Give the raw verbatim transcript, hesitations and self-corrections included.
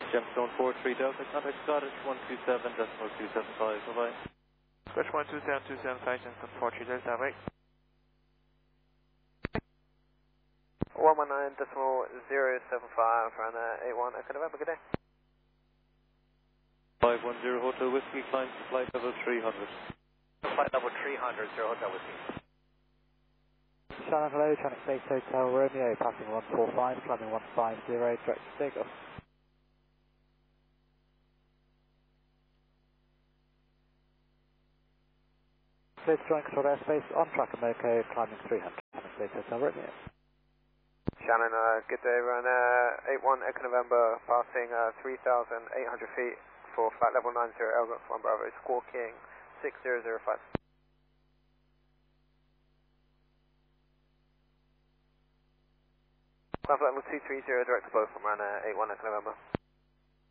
Gemstone four three Delta, contact Scottish one two seven decimal two seven five, bye bye. Scottish one two seven two seven five, Gemstone four three Delta, right? one one nine decimal zero seven five, runner eight one, Echo November, good day. five one zero Hotel Whiskey, climb to flight level three hundred. Flight level three hundred, zero Hotel Whiskey. Shannon, hello, Traffic Space Hotel Romeo, passing one four five, climbing one five zero, direct to takeoff. Clear to join control airspace, on track and Moco, climbing three hundred, Traffic Space Hotel Romeo. Shannon, uh, good day, runner eight one, Echo November, passing uh, three thousand eight hundred feet for flight level nine zero, Elgin one Bravo, squawking six zero zero five. Flight level two three zero, direct to both from runner eight one, Echo November.